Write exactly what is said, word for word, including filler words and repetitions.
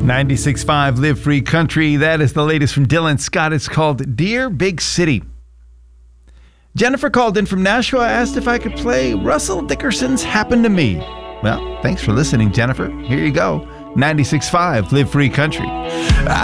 ninety-six point five Live Free Country. That is the latest from Dylan Scott. It's called Dear Big City. Jennifer called in from Nashua, asked if I could play Russell Dickerson's Happen to Me. Well, thanks for listening, Jennifer. Here you go. ninety-six point five Live Free Country.